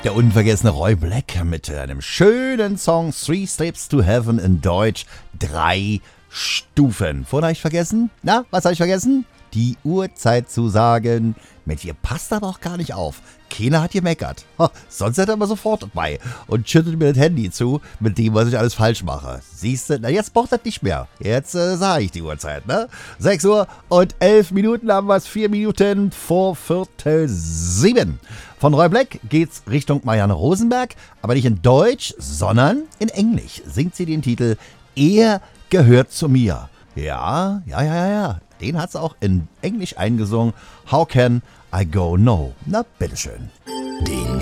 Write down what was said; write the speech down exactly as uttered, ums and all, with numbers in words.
Der unvergessene Roy Black mit einem schönen Song Three Steps to Heaven in Deutsch. Drei Stufen. Vorhin habe ich vergessen? Na, was habe ich vergessen? Die Uhrzeit zu sagen. Mensch, ihr passt da doch gar nicht auf. Keiner hat gemeckert. Ha, sonst hätte er mal sofort dabei und schüttet mir das Handy zu, mit dem, was ich alles falsch mache. Siehst du, na jetzt braucht das nicht mehr. Jetzt äh, sage ich die Uhrzeit, ne? sechs Uhr und elf Minuten haben wir es, vier Minuten vor Viertel sieben. Von Roy Black geht's Richtung Marianne Rosenberg, aber nicht in Deutsch, sondern in Englisch. Singt sie den Titel Er gehört zu mir. Ja, ja, ja, ja, ja. Den hat sie auch in Englisch eingesungen. How can I go no? Na, bitteschön. Den